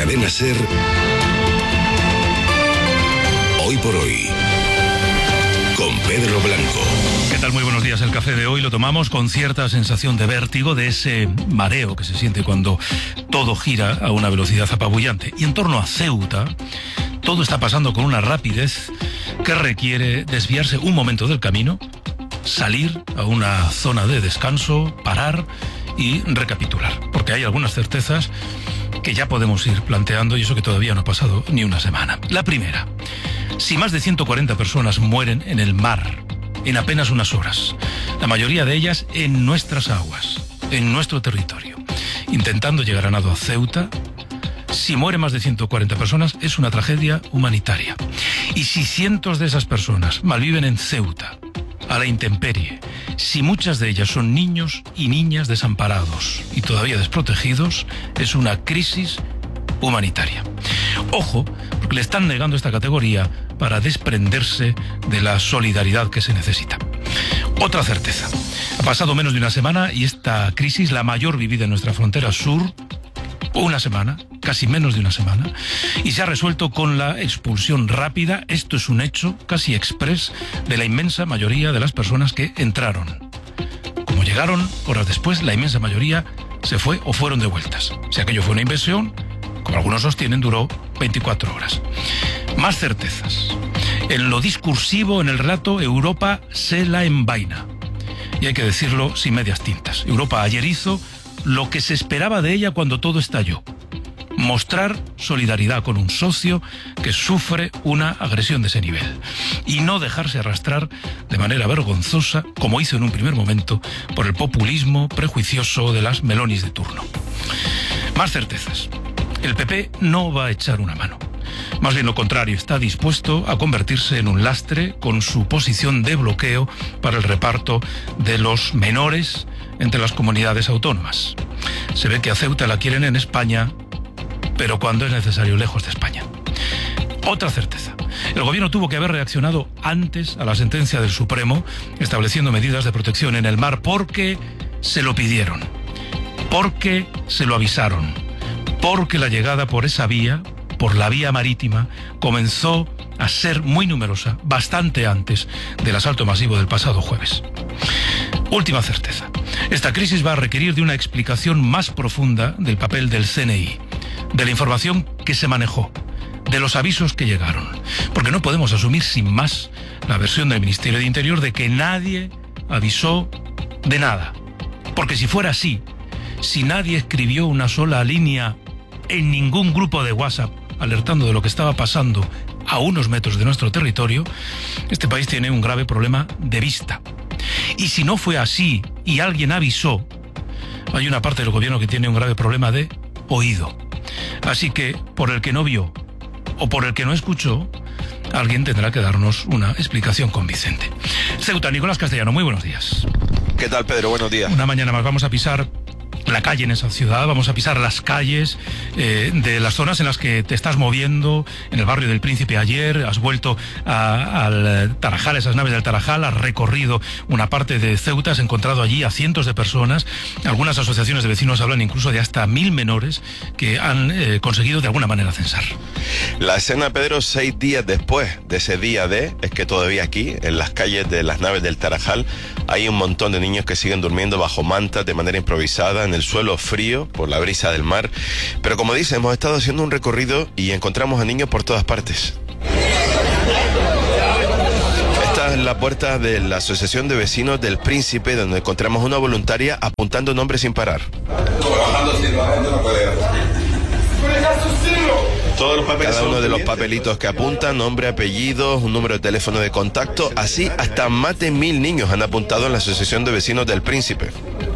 Cadena SER, Hoy por Hoy, con Pedro Blanco. ¿Qué tal? Muy buenos días. El café de hoy lo tomamos con cierta sensación de vértigo, de ese mareo que se siente cuando todo gira a una velocidad apabullante. Y en torno a Ceuta, todo está pasando con una rapidez que requiere desviarse un momento del camino, salir a una zona de descanso, parar y recapitular. Porque hay algunas certezas que ya podemos ir planteando, y eso que todavía no ha pasado ni una semana. La primera: si más de 140 personas mueren en el mar en apenas unas horas, la mayoría de ellas en nuestras aguas, en nuestro territorio, intentando llegar a nado a Ceuta, si mueren más de 140 personas, es una tragedia humanitaria. Y si cientos de esas personas malviven en Ceuta, a la intemperie, si muchas de ellas son niños y niñas desamparados y todavía desprotegidos, es una crisis humanitaria. Ojo, porque le están negando esta categoría para desprenderse de la solidaridad que se necesita. Otra certeza: ha pasado menos de una semana y esta crisis, la mayor vivida en nuestra frontera sur, una semana, casi menos de una semana, y se ha resuelto con la expulsión rápida, esto es un hecho, casi express, de la inmensa mayoría de las personas que entraron. Como llegaron, horas después, la inmensa mayoría se fue o fueron devueltas. Si aquello fue una invasión, como algunos sostienen, duró 24 horas. Más certezas. En lo discursivo, en el relato, Europa se la envaina. Y hay que decirlo sin medias tintas. Europa ayer hizo lo que se esperaba de ella cuando todo estalló: mostrar solidaridad con un socio que sufre una agresión de ese nivel y no dejarse arrastrar de manera vergonzosa, como hizo en un primer momento, por el populismo prejuicioso de las Melonis de turno. Más certezas. El PP no va a echar una mano. Más bien lo contrario, está dispuesto a convertirse en un lastre con su posición de bloqueo para el reparto de los menores entre las comunidades autónomas. Se ve que a Ceuta la quieren en España, pero cuando es necesario lejos de España. Otra certeza: el gobierno tuvo que haber reaccionado antes a la sentencia del Supremo estableciendo medidas de protección en el mar, porque se lo pidieron, porque se lo avisaron, porque la llegada por esa vía, por la vía marítima, comenzó a ser muy numerosa bastante antes del asalto masivo del pasado jueves. Última certeza: esta crisis va a requerir de una explicación más profunda del papel del CNI, de la información que se manejó, de los avisos que llegaron, porque no podemos asumir sin más la versión del Ministerio de Interior de que nadie avisó de nada. Porque si fuera así, si nadie escribió una sola línea en ningún grupo de WhatsApp alertando de lo que estaba pasando a unos metros de nuestro territorio, este país tiene un grave problema de vista. Y si no fue así y alguien avisó, hay una parte del gobierno que tiene un grave problema de oído. Así que, por el que no vio o por el que no escuchó, alguien tendrá que darnos una explicación convincente. Ceuta, Nicolás Castellano, muy buenos días. ¿Qué tal, Pedro? Buenos días. Una mañana más vamos a pisar la calle en esa ciudad, vamos a pisar las calles de las zonas en las que te estás moviendo. En el barrio del Príncipe ayer has vuelto al Tarajal, esas naves del Tarajal, has recorrido una parte de Ceuta, has encontrado allí a cientos de personas. Algunas asociaciones de vecinos hablan incluso de hasta 1000 menores que han conseguido de alguna manera censar. La escena, Pedro, 6 días después de ese día D, es que todavía aquí, en las calles de las naves del Tarajal, hay un montón de niños que siguen durmiendo bajo mantas de manera improvisada en el suelo frío por la brisa del mar. Pero como dice, hemos estado haciendo un recorrido y encontramos a niños por todas partes. Esta es la puerta de la Asociación de Vecinos del Príncipe, donde encontramos una voluntaria apuntando nombres sin parar. Cada uno de los papelitos que apuntan, nombre, apellidos, un número de teléfono de contacto, así hasta más de 1000 niños han apuntado en la Asociación de Vecinos del Príncipe.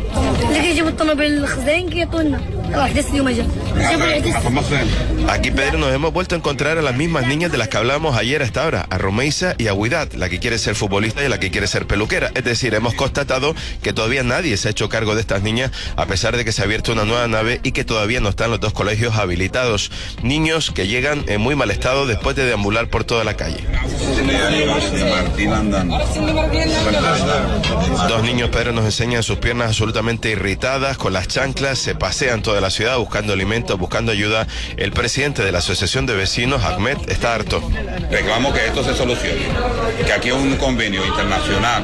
Aquí, Pedro, nos hemos vuelto a encontrar a las mismas niñas de las que hablábamos ayer a esta hora, a Romeisa y a Huidat, la que quiere ser futbolista y la que quiere ser peluquera. Es decir, hemos constatado que todavía nadie se ha hecho cargo de estas niñas, a pesar de que se ha abierto una nueva nave y que todavía no están los dos colegios habilitados. Niños que llegan en muy mal estado después de deambular por toda la calle. Dos niños, Pedro, nos enseñan sus piernas absolutamente irritadas, con las chanclas, se pasean todo de la ciudad buscando alimentos, buscando ayuda. El presidente de la Asociación de Vecinos, Ahmed, está harto. Reclamo que esto se solucione, que aquí hay un convenio internacional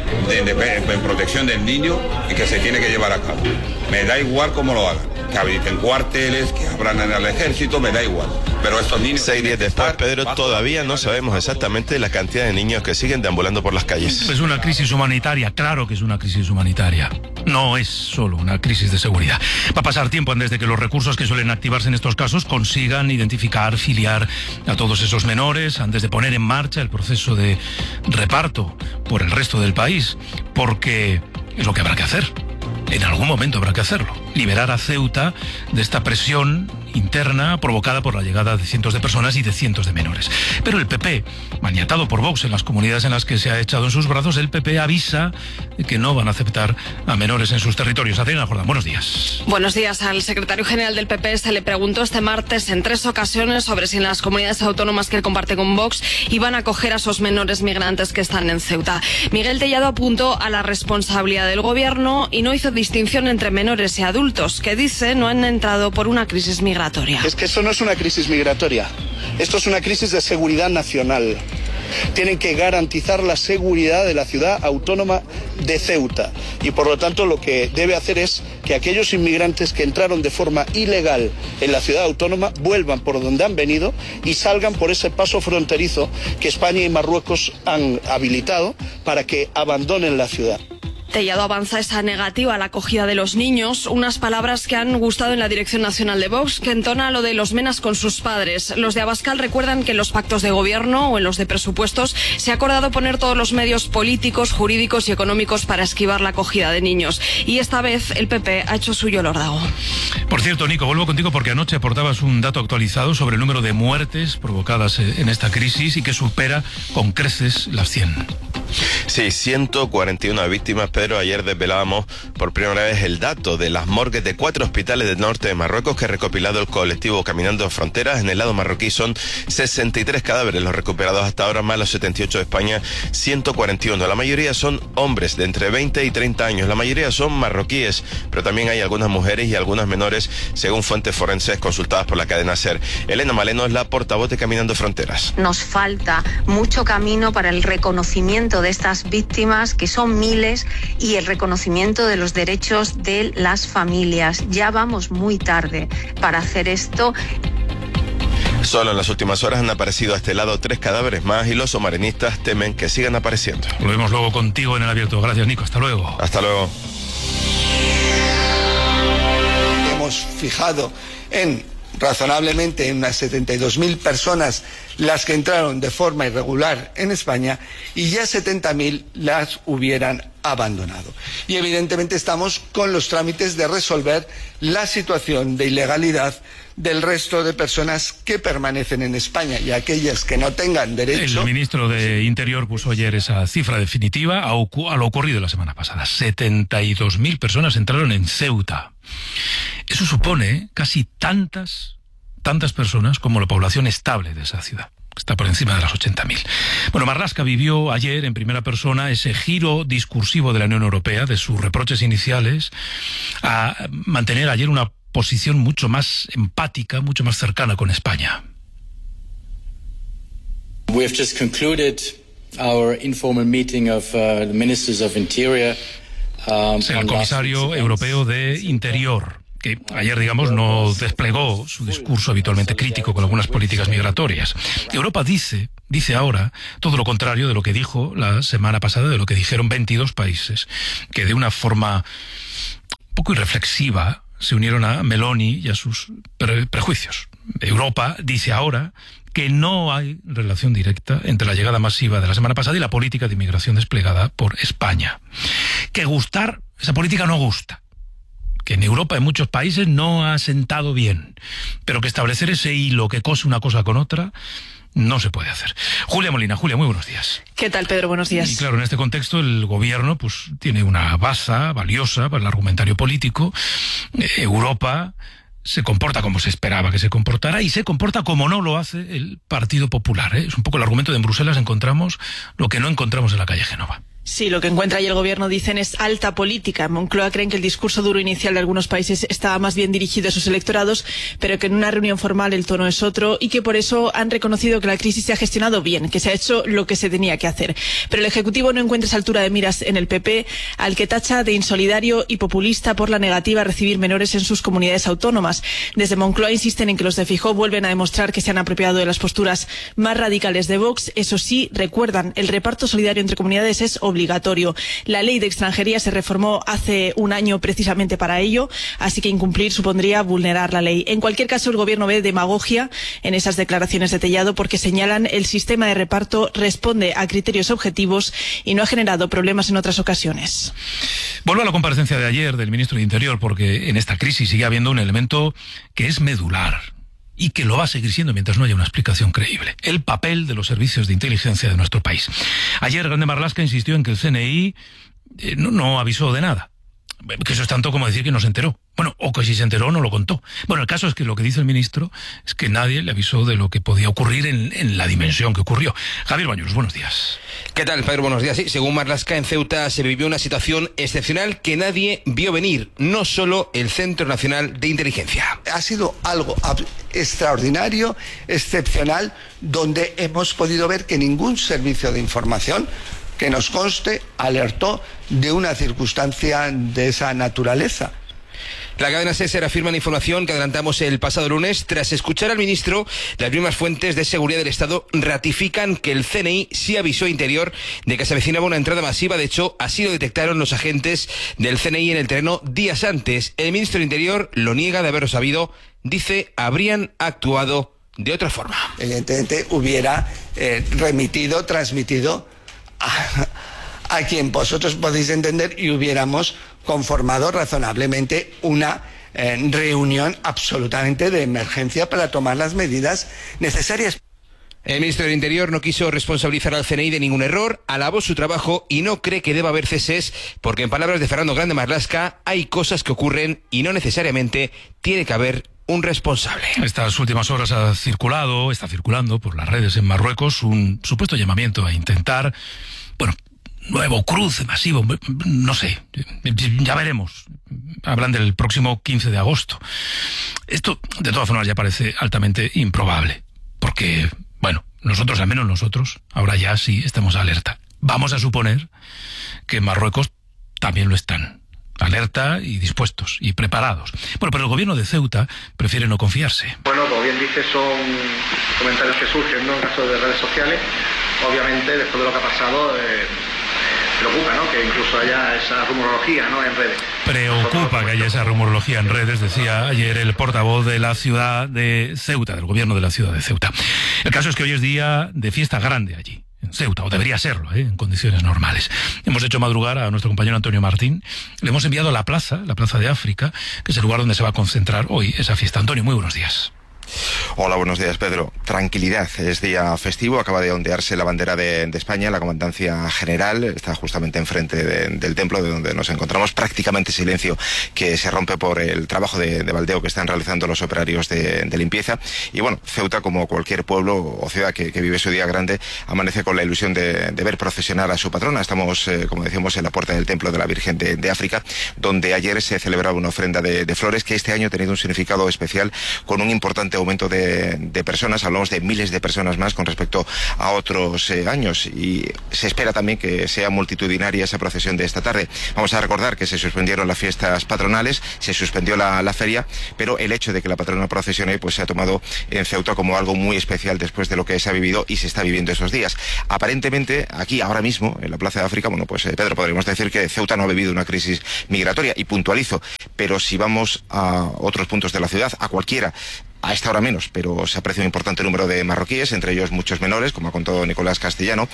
de protección del niño y que se tiene que llevar a cabo. Me da igual cómo lo hagan, que habiliten cuarteles, que abran en el ejército, me da igual. Pero estos niños... 6 días después, Pedro, todavía no sabemos exactamente la cantidad de niños que siguen deambulando por las calles. Es una crisis humanitaria, claro que es una crisis humanitaria. No es solo una crisis de seguridad. Va a pasar tiempo antes de que los recursos que suelen activarse en estos casos consigan identificar, filiar a todos esos menores, antes de poner en marcha el proceso de reparto por el resto del país, porque es lo que habrá que hacer. En algún momento habrá que hacerlo. Liberar a Ceuta de esta presión interna provocada por la llegada de cientos de personas y de cientos de menores. Pero el PP, maniatado por Vox en las comunidades en las que se ha echado en sus brazos, el PP avisa de que no van a aceptar a menores en sus territorios. Adriana Jordán, buenos días. Buenos días. Al secretario general del PP se le preguntó este martes en 3 ocasiones sobre si en las comunidades autónomas que él comparte con Vox iban a acoger a esos menores migrantes que están en Ceuta. Miguel Tellado apuntó a la responsabilidad del gobierno y no hizo distinción entre menores y adultos, que dice no han entrado por una crisis migratoria. Es que esto no es una crisis migratoria, esto es una crisis de seguridad nacional. Tienen que garantizar la seguridad de la ciudad autónoma de Ceuta y por lo tanto lo que debe hacer es que aquellos inmigrantes que entraron de forma ilegal en la ciudad autónoma vuelvan por donde han venido y salgan por ese paso fronterizo que España y Marruecos han habilitado para que abandonen la ciudad. Tellado avanza esa negativa a la acogida de los niños, unas palabras que han gustado en la Dirección Nacional de Vox, que entona lo de los menas con sus padres. Los de Abascal recuerdan que en los pactos de gobierno o en los de presupuestos se ha acordado poner todos los medios políticos, jurídicos y económicos para esquivar la acogida de niños. Y esta vez el PP ha hecho suyo el órdago. Por cierto, Nico, vuelvo contigo porque anoche aportabas un dato actualizado sobre el número de muertes provocadas en esta crisis y que supera con creces las 100. Sí, 141 víctimas, Pedro. Ayer desvelábamos por primera vez el dato de las morgues de 4 hospitales del norte de Marruecos que ha recopilado el colectivo Caminando Fronteras. En el lado marroquí son 63 cadáveres los recuperados hasta ahora, más los 78 de España, 141. La mayoría son hombres de entre 20 y 30 años. La mayoría son marroquíes, pero también hay algunas mujeres y algunas menores, según fuentes forenses consultadas por la cadena SER. Elena Maleno es la portavoz de Caminando Fronteras. Nos falta mucho camino para el reconocimiento de estas víctimas, que son miles, y el reconocimiento de los derechos de las familias. Ya vamos muy tarde para hacer esto. Solo en las últimas horas han aparecido a este lado 3 cadáveres más y los somarenistas temen que sigan apareciendo. Lo vemos luego contigo en el abierto. Gracias, Nico. Hasta luego. Hasta luego. Hemos fijado razonablemente en unas 72.000 personas las que entraron de forma irregular en España y ya 70.000 las hubieran abandonado. Y evidentemente estamos con los trámites de resolver la situación de ilegalidad del resto de personas que permanecen en España y aquellas que no tengan derecho. El ministro de Interior puso ayer esa cifra definitiva a lo ocurrido la semana pasada. 72.000 personas entraron en Ceuta. Eso supone casi tantas personas como la población estable de esa ciudad. Está por encima de las 80.000. Bueno, Marlaska vivió ayer en primera persona ese giro discursivo de la Unión Europea, de sus reproches iniciales, a mantener ayer una posición mucho más empática, mucho más cercana con España. We have just concluded our informal meeting of the Ministers of Interior. El comisario europeo de Interior, que ayer, digamos, no desplegó su discurso habitualmente crítico con algunas políticas migratorias. Europa dice ahora todo lo contrario de lo que dijo la semana pasada, de lo que dijeron 22 países, que de una forma un poco irreflexiva se unieron a Meloni y a sus prejuicios. Europa dice ahora que no hay relación directa entre la llegada masiva de la semana pasada y la política de inmigración desplegada por España. Que gustar, esa política no gusta. Que en Europa, en muchos países, no ha sentado bien. Pero que establecer ese hilo que cose una cosa con otra no se puede hacer. Julia Molina. Julia, muy buenos días. ¿Qué tal, Pedro? Buenos días. Y claro, en este contexto el gobierno pues tiene una baza valiosa para el argumentario político. Europa se comporta como se esperaba que se comportara y se comporta como no lo hace el Partido Popular. Es un poco el argumento de en Bruselas encontramos lo que no encontramos en la calle Génova. Sí, lo que encuentra ahí el gobierno, dicen, es alta política. En Moncloa creen que el discurso duro inicial de algunos países estaba más bien dirigido a sus electorados, pero que en una reunión formal el tono es otro y que por eso han reconocido que la crisis se ha gestionado bien, que se ha hecho lo que se tenía que hacer. Pero el Ejecutivo no encuentra esa altura de miras en el PP, al que tacha de insolidario y populista por la negativa a recibir menores en sus comunidades autónomas. Desde Moncloa insisten en que los de Feijóo vuelven a demostrar que se han apropiado de las posturas más radicales de Vox. Eso sí, recuerdan, el reparto solidario entre comunidades es obligatorio. La ley de extranjería se reformó hace un año precisamente para ello, así que incumplir supondría vulnerar la ley. En cualquier caso, el gobierno ve demagogia en esas declaraciones de Tellado porque señalan el sistema de reparto responde a criterios objetivos y no ha generado problemas en otras ocasiones. Vuelvo a la comparecencia de ayer del ministro de Interior porque en esta crisis sigue habiendo un elemento que es medular y que lo va a seguir siendo mientras no haya una explicación creíble: el papel de los servicios de inteligencia de nuestro país. Ayer Grande Marlaska insistió en que el CNI no avisó de nada, que eso es tanto como decir que no se enteró. Bueno, o que si se enteró no lo contó. Bueno, el caso es que lo que dice el ministro es que nadie le avisó de lo que podía ocurrir en la dimensión que ocurrió. Javier Bañuelos, buenos días. ¿Qué tal, Pedro? Buenos días. Sí, según Marlaska, en Ceuta se vivió una situación excepcional que nadie vio venir, no solo el Centro Nacional de Inteligencia. Ha sido algo extraordinario, excepcional, donde hemos podido ver que ningún servicio de información que nos conste alertó de una circunstancia de esa naturaleza. La cadena SER afirma la información que adelantamos el pasado lunes. Tras escuchar al ministro, las mismas fuentes de seguridad del Estado ratifican que el CNI sí avisó a Interior de que se avecinaba una entrada masiva. De hecho, así lo detectaron los agentes del CNI en el terreno días antes. El ministro de Interior lo niega de haberlo sabido. Dice, habrían actuado de otra forma. Evidentemente hubiera transmitido a quien vosotros podéis entender y hubiéramos conformado razonablemente una reunión absolutamente de emergencia para tomar las medidas necesarias. El ministro del Interior no quiso responsabilizar al CNI de ningún error, alabó su trabajo y no cree que deba haber ceses, porque en palabras de Fernando Grande Marlaska, hay cosas que ocurren y no necesariamente tiene que haber un responsable. Estas últimas horas está circulando por las redes en Marruecos un supuesto llamamiento a intentar, nuevo cruce masivo, no sé, ya veremos. Hablan del próximo 15 de agosto. Esto, de todas formas, ya parece altamente improbable, porque, nosotros, al menos nosotros, ahora ya sí estamos alerta. Vamos a suponer que en Marruecos también lo están. Alerta y dispuestos y preparados. Pero el gobierno de Ceuta prefiere no confiarse. Como bien dices, son comentarios que surgen, ¿no?, en caso de redes sociales. Obviamente, después de lo que ha pasado, preocupa, ¿no?, que incluso haya esa rumorología, ¿no?, en redes. Preocupa que haya esa rumorología en redes, decía ayer el portavoz de la ciudad de Ceuta, del gobierno de la ciudad de Ceuta. El caso es que hoy es día de fiesta grande allí, en Ceuta, o debería serlo, en condiciones normales. Hemos hecho madrugar a nuestro compañero Antonio Martín, le hemos enviado a la plaza de África, que es el lugar donde se va a concentrar hoy esa fiesta. Antonio, muy buenos días. Hola, buenos días, Pedro. Tranquilidad, es día festivo, acaba de ondearse la bandera de España, la Comandancia General está justamente enfrente del templo de donde nos encontramos, prácticamente silencio que se rompe por el trabajo de baldeo que están realizando los operarios de limpieza. Y Ceuta, como cualquier pueblo o ciudad que vive su día grande, amanece con la ilusión de ver procesionar a su patrona. Estamos, como decíamos, en la puerta del templo de la Virgen de África, donde ayer se celebraba una ofrenda de flores que este año ha tenido un significado especial, con un importante aumento de personas. Hablamos de miles de personas más con respecto a otros años, y se espera también que sea multitudinaria esa procesión de esta tarde. Vamos a recordar que se suspendieron las fiestas patronales, se suspendió la feria, pero el hecho de que la patrona procesione se ha tomado en Ceuta como algo muy especial después de lo que se ha vivido y se está viviendo estos días. Aparentemente, aquí, ahora mismo, en la Plaza de África, Pedro, podríamos decir que Ceuta no ha vivido una crisis migratoria, y puntualizo, pero si vamos a otros puntos de la ciudad, a cualquiera, a esta hora menos, pero se aprecia un importante número de marroquíes, entre ellos muchos menores, como ha contado Nicolás Castellano.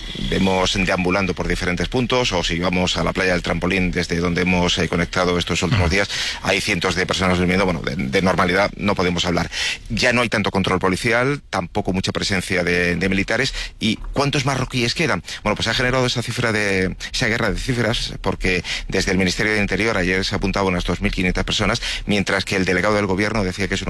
Vemos deambulando por diferentes puntos, o si vamos a la playa del Trampolín, desde donde hemos conectado estos últimos días, hay cientos de personas durmiendo. De normalidad no podemos hablar. Ya no hay tanto control policial, tampoco mucha presencia de militares. ¿Y cuántos marroquíes quedan? Se ha generado esa guerra de cifras, porque desde el Ministerio de Interior ayer se apuntaba unas 2.500 personas, mientras que el delegado del gobierno decía que es una cifra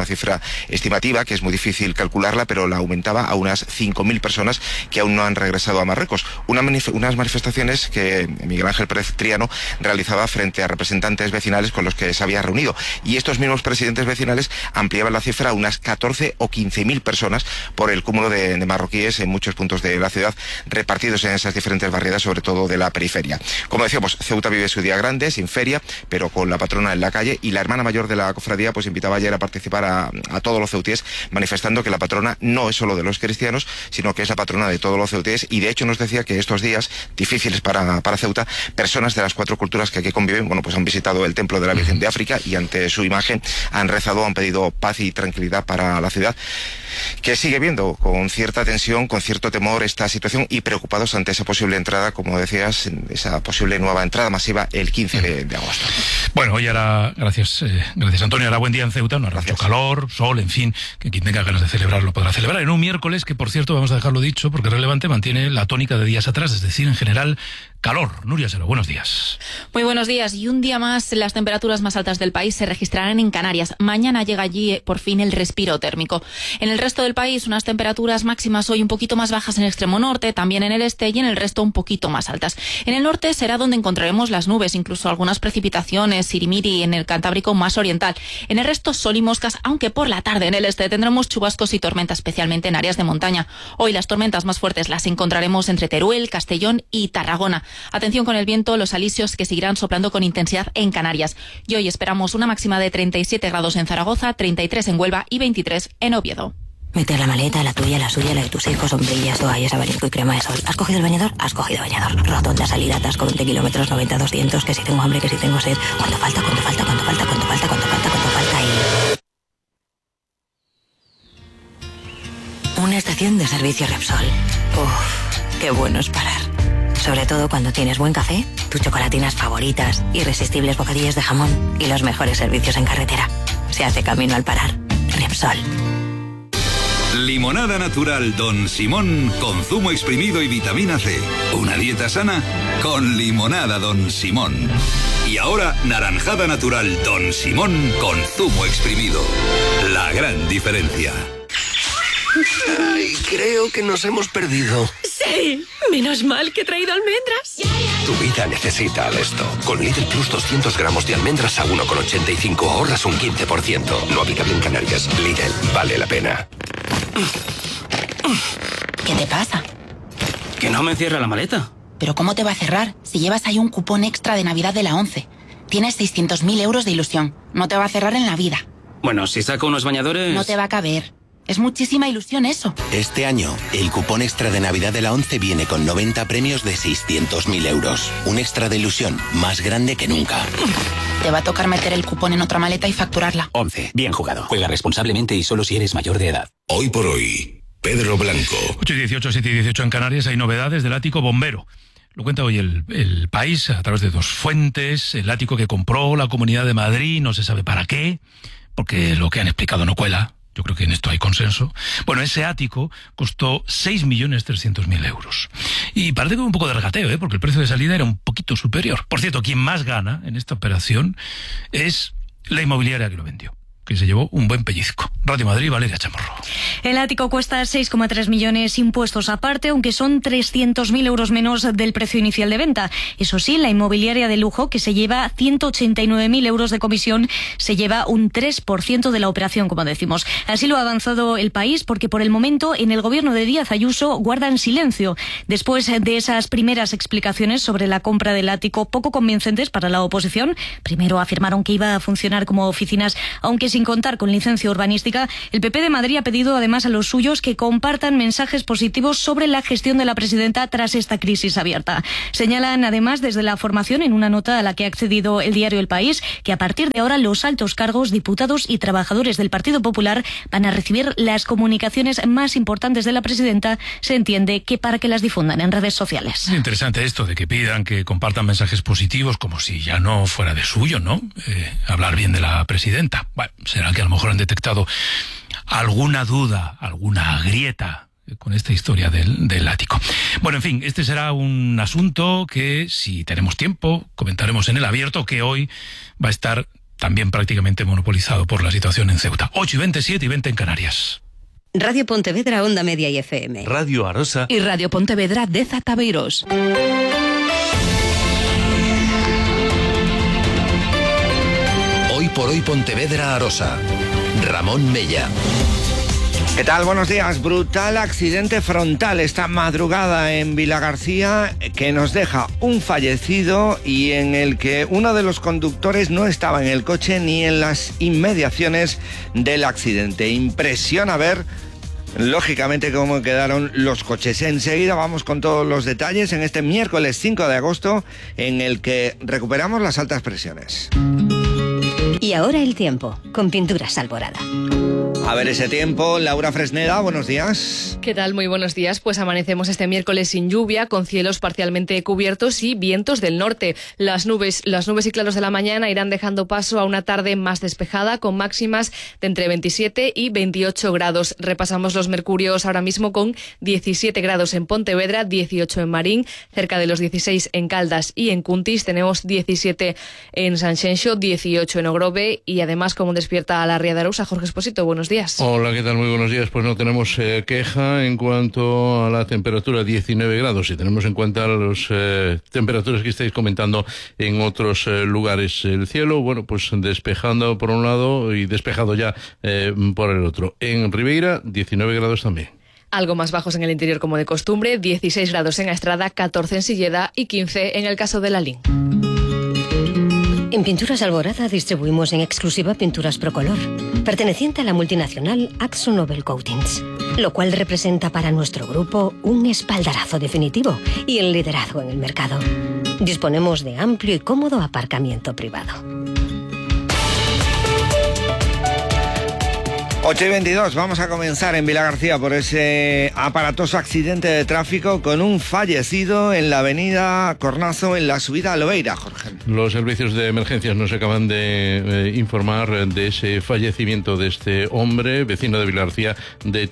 estimativa que es muy difícil calcularla, pero la aumentaba a unas 5.000 personas que aún no han regresado a Marruecos. Unas manifestaciones que Miguel Ángel Pérez Triano realizaba frente a representantes vecinales con los que se había reunido. Y estos mismos presidentes vecinales ampliaban la cifra a unas 14 o 15.000 personas por el cúmulo de marroquíes en muchos puntos de la ciudad, repartidos en esas diferentes barriadas, sobre todo de la periferia. Como decíamos, Ceuta vive su día grande, sin feria, pero con la patrona en la calle, y la hermana mayor de la cofradía pues invitaba ayer a participar a todos los ceutíes, manifestando que la patrona no es solo de los cristianos, sino que es la patrona de todos los ceutíes, y de hecho nos decía que estos días difíciles para Ceuta, personas de las 4 culturas que aquí conviven, bueno, pues han visitado el templo de la Virgen de África y ante su imagen han rezado, han pedido paz y tranquilidad para la ciudad, que sigue viendo con cierta tensión, con cierto temor esta situación, y preocupados ante esa posible entrada, como decías, esa posible nueva entrada masiva el 15 de agosto. Bueno, hoy hará, gracias Antonio, hará buen día en Ceuta, no hará mucho calor, sol, en fin, que quien tenga ganas de celebrarlo podrá celebrar en un miércoles que, por cierto, vamos a dejarlo dicho porque es relevante, mantiene la tónica de días atrás, es decir, en general, calor. Nuria Sero, buenos días. Muy buenos días. Y un día más, las temperaturas más altas del país se registrarán en Canarias. Mañana llega allí por fin el respiro térmico. En el resto del país, unas temperaturas máximas hoy un poquito más bajas en el extremo norte, también en el este, y en el resto un poquito más altas. En el norte será donde encontraremos las nubes, incluso algunas precipitaciones, sirimiri en el Cantábrico más oriental. En el resto sol y moscas, aunque por la tarde en el este tendremos chubascos y tormentas, especialmente en áreas de montaña. Hoy las tormentas más fuertes las encontraremos entre Teruel, Castellón y Tarragona. Atención con el viento, los alisios que seguirán soplando con intensidad en Canarias. Y hoy esperamos una máxima de 37 grados en Zaragoza, 33 en Huelva y 23 en Oviedo. Meter la maleta, la tuya, la suya, la de tus hijos, sombrillas, toallas, abanico y crema de sol. ¿Has cogido el bañador? Has cogido bañador. Rotonda, salida, atasco, 20 kilómetros, 90, 200, que si tengo hambre, que si tengo sed. ¿Cuánto falta? ¿Cuánto falta? ¿Cuánto falta? ¿Cuánto falta? ¿Cuánto falta? ¿Cuánto falta? Y... una estación de servicio Repsol. Uff, qué bueno es parar. Sobre todo cuando tienes buen café, tus chocolatinas favoritas, irresistibles bocadillos de jamón y los mejores servicios en carretera. Se hace camino al parar. Repsol. Limonada natural Don Simón con zumo exprimido y vitamina C. Una dieta sana con limonada Don Simón. Y ahora naranjada natural Don Simón con zumo exprimido. La gran diferencia. Ay, creo que nos hemos perdido. Sí, menos mal que he traído almendras. Tu vida necesita Alesto. Con Lidl Plus 200 gramos de almendras a 1,85 ahorras un 15%. No aplicable en Canarias. Lidl, vale la pena. ¿Qué te pasa? Que no me cierra la maleta. ¿Pero cómo te va a cerrar si llevas ahí un cupón extra de Navidad de la 11? Tienes 600.000 euros de ilusión. No te va a cerrar en la vida. Bueno, si saco unos bañadores... No te va a caber. Es muchísima ilusión eso. Este año, el cupón extra de Navidad de la 11 viene con 90 premios de 600.000 euros. Un extra de ilusión más grande que nunca. Te va a tocar meter el cupón en otra maleta y facturarla. 11. Bien jugado. Juega responsablemente y solo si eres mayor de edad. Hoy por hoy, Pedro Blanco. 8:18, 7:18 en Canarias, hay novedades del ático bombero. Lo cuenta hoy el País a través de 2 fuentes. El ático que compró la Comunidad de Madrid, no se sabe para qué, porque lo que han explicado no cuela. Yo creo que en esto hay consenso. Bueno, ese ático costó 6.300.000 euros. Y parece que un poco de regateo, porque el precio de salida era un poquito superior. Por cierto, quien más gana en esta operación es la inmobiliaria que lo vendió, que se llevó un buen pellizco. Radio Madrid, Valeria Chamorro. El ático cuesta 6,3 millones impuestos aparte, aunque son 300.000 euros menos del precio inicial de venta. Eso sí, la inmobiliaria de lujo, que se lleva 189.000 euros de comisión, se lleva un 3% de la operación, como decimos. Así lo ha avanzado el País, porque por el momento en el gobierno de Díaz Ayuso guardan silencio. Después de esas primeras explicaciones sobre la compra del ático poco convincentes para la oposición, primero afirmaron que iba a funcionar como oficinas, aunque sin contar con licencia urbanística, el PP de Madrid ha pedido además a los suyos que compartan mensajes positivos sobre la gestión de la presidenta tras esta crisis abierta. Señalan además desde la formación, en una nota a la que ha accedido el diario El País, que a partir de ahora los altos cargos, diputados y trabajadores del Partido Popular van a recibir las comunicaciones más importantes de la presidenta, se entiende que para que las difundan en redes sociales. Es interesante esto de que pidan que compartan mensajes positivos, como si ya no fuera de suyo, ¿no? Hablar bien de la presidenta. Bueno, será que a lo mejor han detectado alguna duda, alguna grieta con esta historia del ático. Bueno, en fin, este será un asunto que, si tenemos tiempo, comentaremos en El Abierto, que hoy va a estar también prácticamente monopolizado por la situación en Ceuta. 8:20, 7:20 en Canarias. Radio Pontevedra, Onda Media y FM. Radio Arosa y Radio Pontevedra de Zataveiros. Hoy por hoy Pontevedra Arosa. Ramón Mella. ¿Qué tal? Buenos días. Brutal accidente frontal esta madrugada en Vilagarcía que nos deja un fallecido y en el que uno de los conductores no estaba en el coche ni en las inmediaciones del accidente. Impresiona ver, lógicamente, cómo quedaron los coches. Enseguida vamos con todos los detalles en este miércoles 5 de agosto en el que recuperamos las altas presiones. Y ahora el tiempo, con Pinturas Alborada. A ver ese tiempo, Laura Fresneda, buenos días. ¿Qué tal? Muy buenos días. Pues amanecemos este miércoles sin lluvia, con cielos parcialmente cubiertos y vientos del norte. Las nubes y claros de la mañana irán dejando paso a una tarde más despejada, con máximas de entre 27 y 28 grados. Repasamos los mercurios ahora mismo con 17 grados en Pontevedra, 18 en Marín, cerca de los 16 en Caldas y en Cuntis. Tenemos 17 en Sanxenxo, 18 en Ogrove y además, como despierta a la Ría de Arousa, Jorge Espósito, buenos días. Hola, ¿qué tal? Muy buenos días. Pues no tenemos queja en cuanto a la temperatura, 19 grados. Si tenemos en cuenta las temperaturas que estáis comentando en otros lugares. El cielo, bueno, pues despejando por un lado y despejado ya por el otro. En Ribeira, 19 grados también. Algo más bajos en el interior como de costumbre, 16 grados en Astrada, 14 en Silleda y 15 en el caso de Lalín. En Pinturas Alborada distribuimos en exclusiva pinturas Procolor, perteneciente a la multinacional Akzo Nobel Coatings, lo cual representa para nuestro grupo un espaldarazo definitivo y el liderazgo en el mercado. Disponemos de amplio y cómodo aparcamiento privado. 8:22, vamos a comenzar en Vilagarcía por ese aparatoso accidente de tráfico con un fallecido en la avenida Cornazo en la subida a Lobeira, Jorge. Los servicios de emergencias nos acaban de informar de ese fallecimiento de este hombre, vecino de Vilagarcía, de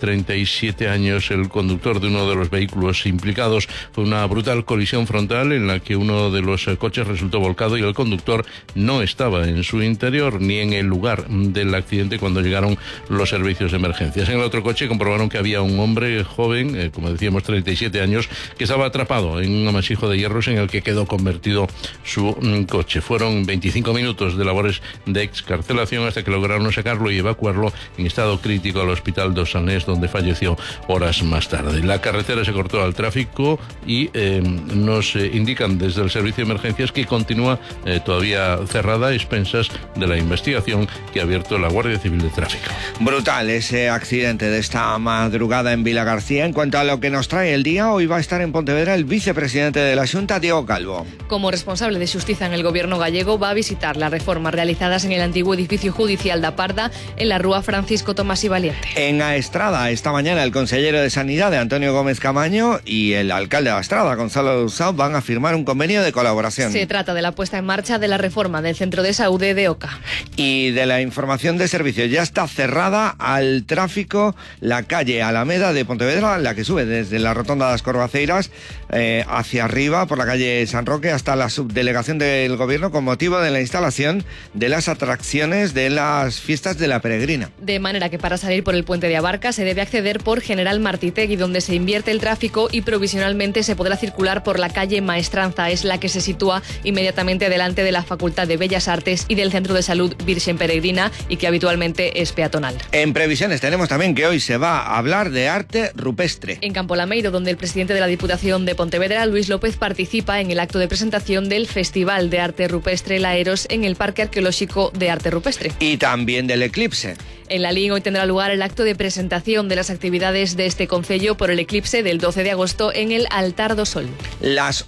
37 años, el conductor de uno de los vehículos implicados. Fue una brutal colisión frontal en la que uno de los coches resultó volcado y el conductor no estaba en su interior ni en el lugar del accidente cuando llegaron los servicios de emergencias. En el otro coche comprobaron que había un hombre joven, como decíamos, 37 años, que estaba atrapado en un amasijo de hierros en el que quedó convertido su coche. Fueron 25 minutos de labores de excarcelación hasta que lograron sacarlo y evacuarlo en estado crítico al hospital de Osanés, donde falleció horas más tarde. La carretera se cortó al tráfico y nos indican desde el servicio de emergencias que continúa todavía cerrada a expensas de la investigación que ha abierto la Guardia Civil de Tráfico. Brutal ese accidente de esta madrugada en Vilagarcía. En cuanto a lo que nos trae el día, hoy va a estar en Pontevedra el vicepresidente de la Xunta, Diego Calvo. Como responsable de Xustiza en el gobierno gallego, va a visitar las reformas realizadas en el antiguo edificio judicial da Parda, en la rúa Francisco Tomás y Valiente. En Aestrada, esta mañana, el consellero de Sanidad, Antonio Gómez Camaño, y el alcalde de Aestrada, Gonzalo Dusau, van a firmar un convenio de colaboración. Se trata de la puesta en marcha de la reforma del centro de salud de Oca. Y de la información de servicios, ya está cerrada al tráfico la calle Alameda de Pontevedra, la que sube desde la rotonda de las Corvaceiras hacia arriba por la calle San Roque hasta la subdelegación del gobierno con motivo de la instalación de las atracciones de las fiestas de la Peregrina. De manera que para salir por el puente de Abarca se debe acceder por General Martitegui, donde se invierte el tráfico y provisionalmente se podrá circular por la calle Maestranza, es la que se sitúa inmediatamente delante de la Facultad de Bellas Artes y del Centro de Salud Virgen Peregrina y que habitualmente es peatonal. En previsiones tenemos también que hoy se va a hablar de arte rupestre. En Campo Lameiro, donde el presidente de la Diputación de Pontevedra, Luis López, participa en el acto de presentación del Festival de Arte Rupestre Laeros en el Parque Arqueológico de Arte Rupestre. Y también del eclipse. En Lalín hoy tendrá lugar el acto de presentación de las actividades de este concello por el eclipse del 12 de agosto en el Altar do Sol. Las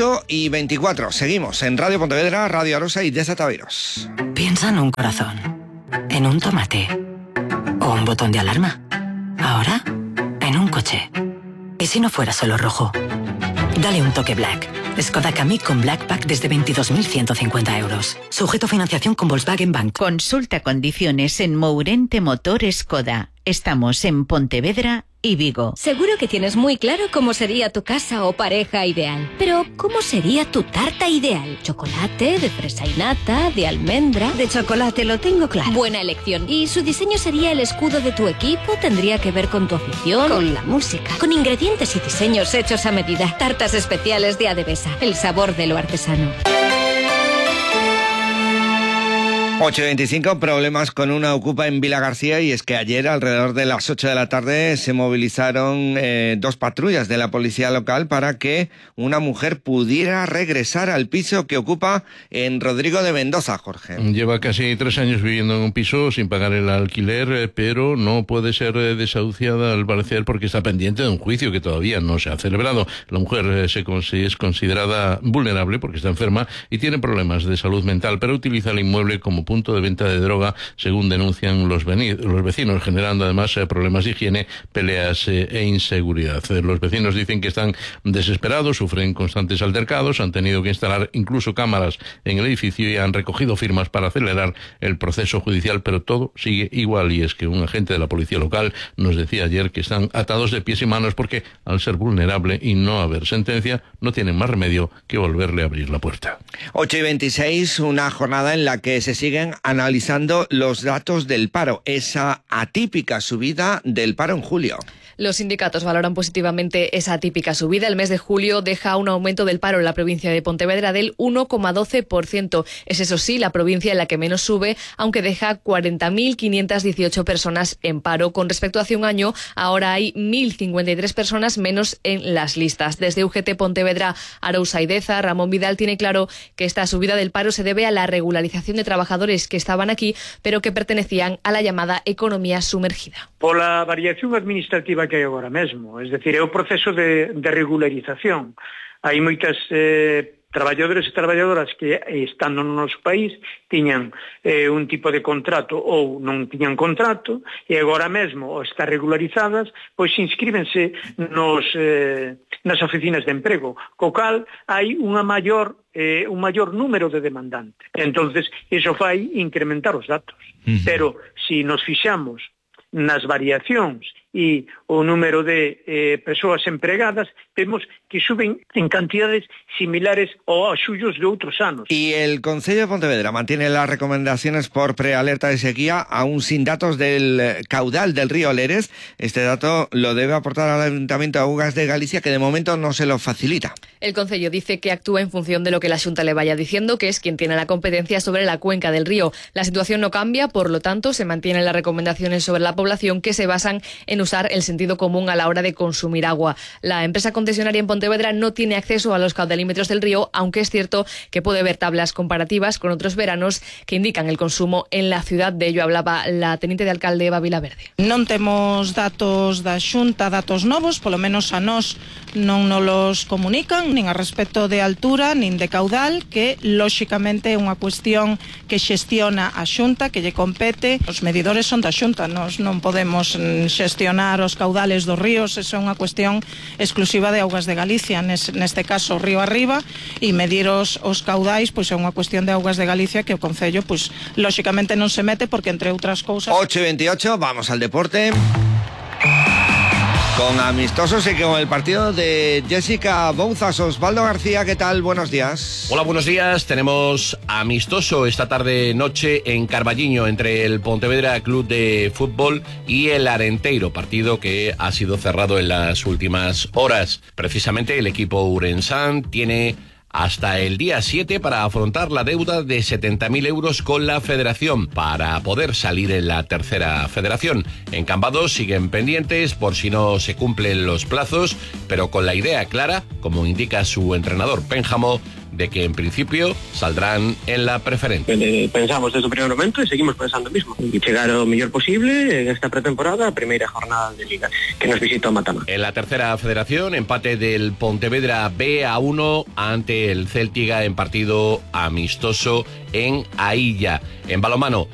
8:24. Seguimos en Radio Pontevedra, Radio Arosa y Desataveiros. Piensa en un corazón, en un tomate o un botón de alarma. Ahora, en un coche. ¿Y si no fuera solo rojo? Dale un toque Black. Skoda Kamiq con Black Pack desde 22.150 euros. Sujeto a financiación con Volkswagen Bank. Consulta condiciones en Mourente Motor Skoda. Estamos en Pontevedra y Vigo. Seguro que tienes muy claro cómo sería tu casa o pareja ideal. Pero, ¿cómo sería tu tarta ideal? ¿Chocolate, de fresa y nata, de almendra? De chocolate, lo tengo claro. Buena elección. ¿Y su diseño sería el escudo de tu equipo? ¿Tendría que ver con tu afición? Con la música. Con ingredientes y diseños hechos a medida. Tartas especiales de Adebesa. El sabor de lo artesano. 8:25, problemas con una ocupa en Vilagarcía, y es que ayer alrededor de las 8 de la tarde se movilizaron 2 patrullas de la policía local para que una mujer pudiera regresar al piso que ocupa en Rodrigo de Mendoza, Jorge. Lleva casi 3 años viviendo en un piso sin pagar el alquiler, pero no puede ser desahuciada al parecer porque está pendiente de un juicio que todavía no se ha celebrado. La mujer es considerada vulnerable porque está enferma y tiene problemas de salud mental, pero utiliza el inmueble como punto de venta de droga, según denuncian los vecinos, generando además problemas de higiene, peleas e inseguridad. Los vecinos dicen que están desesperados, sufren constantes altercados, han tenido que instalar incluso cámaras en el edificio y han recogido firmas para acelerar el proceso judicial, pero todo sigue igual, y es que un agente de la policía local nos decía ayer que están atados de pies y manos porque, al ser vulnerable y no haber sentencia, no tienen más remedio que volverle a abrir la puerta. 8:26, una jornada en la que se siguen analizando los datos del paro, esa atípica subida del paro en julio. Los sindicatos valoran positivamente esa típica subida. El mes de julio deja un aumento del paro en la provincia de Pontevedra del 1,12%. Es, eso sí, la provincia en la que menos sube, aunque deja 40.518 personas en paro. Con respecto a hace un año, ahora hay 1.053 personas menos en las listas. Desde UGT Pontevedra, Arousa Ideza, Ramón Vidal tiene claro que esta subida del paro se debe a la regularización de trabajadores que estaban aquí, pero que pertenecían a la llamada economía sumergida. Por la variación administrativa que hai agora mesmo, es decir, é o proceso de regularización. Hai moitas traballadores e traballadoras que, estando no noso país, tiñan un tipo de contrato ou non tiñan contrato, e agora mesmo, ou están regularizadas, pois inscríbense nas oficinas de emprego, co cal hai un maior número de demandantes. Entonces, iso fai incrementar os datos. Pero, se nos fixamos nas variacións e o número de persoas empregadas, vemos que suben en cantidades similares aos xullos de outros anos. Y el Concello de Pontevedra mantiene las recomendaciones por prealerta de sequía, aún sin datos del caudal del río Leres. Este dato lo debe aportar al Ayuntamiento de Augas de Galicia, que de momento no se lo facilita. El Concello dice que actúa en función de lo que la Xunta le vaya diciendo, que es quien tiene la competencia sobre la cuenca del río. La situación no cambia, por lo tanto, se mantienen las recomendaciones sobre la población, que se basan en usar el sentido común a la hora de consumir agua. La empresa concesionaria en Pontevedra no tiene acceso a los caudalímetros del río, aunque es cierto que puede ver tablas comparativas con otros veranos que indican el consumo en la ciudad. De ello hablaba la teniente de alcalde Eva Vilaverde. Non temos datos da Xunta, datos novos, polo menos a nós non nos los comunican, nin a respecto de altura, nin de caudal, que lóxicamente é unha cuestión que xestiona a Xunta, que lle compete. Os medidores son da Xunta, nós non podemos xestionar os caudales dos ríos, esa é unha cuestión exclusiva de Augas de Galicia, neste caso río arriba, e medir os caudais pois é unha cuestión de Augas de Galicia, que o Concello pois lóxicamente non se mete, porque entre outras cousas... 8:28, vamos al deporte. Con amistosos y con el partido de Jessica Bouzas. Osvaldo García, ¿qué tal? Buenos días. Hola, buenos días. Tenemos amistoso esta tarde-noche en Carballiño entre el Pontevedra Club de Fútbol y el Arenteiro, partido que ha sido cerrado en las últimas horas. Precisamente el equipo urensán tiene hasta el día 7 para afrontar la deuda de 70.000 euros con la federación para poder salir en la tercera federación. En Cambados siguen pendientes por si no se cumplen los plazos, pero con la idea clara, como indica su entrenador Pénjamo, de que en principio saldrán en la preferente. Pensamos desde o primeiro momento e seguimos pensando o mismo. E chegar o mellor posible en esta pretemporada, a primeira jornada de Liga, que nos visita o Matama. En la tercera federación, empate del Pontevedra B-1 ante el Céltiga en partido amistoso en Ailla. En balonmano,